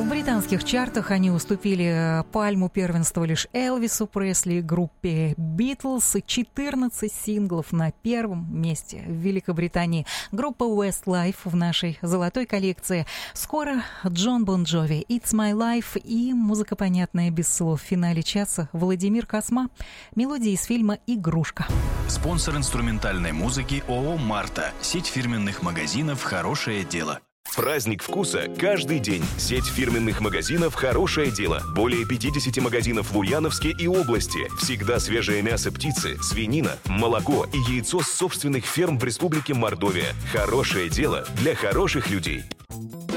В британских чартах они уступили пальму первенства лишь Элвису Пресли и группе Beatles. 14 синглов на первом месте в Великобритании. Группа Westlife в нашей золотой коллекции. Скоро Джон Бон Джови, It's My Life и музыка, понятная без слов. В финале часа Владимир Косма. Мелодии из фильма «Игрушка». Спонсор инструментальной музыки ООО «Марта». Сеть фирменных магазинов «Хорошее дело». Праздник вкуса каждый день. Сеть фирменных магазинов «Хорошее дело». Более 50 магазинов в Ульяновске и области. Всегда свежее мясо птицы, свинина, молоко и яйцо с собственных ферм в Республике Мордовия. «Хорошее дело» для хороших людей.